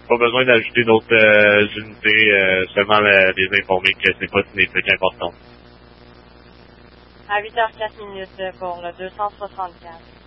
pas besoin d'ajouter d'autres unités, seulement les informer que c'est pas une éthique importante. À 8h04 pour le 264.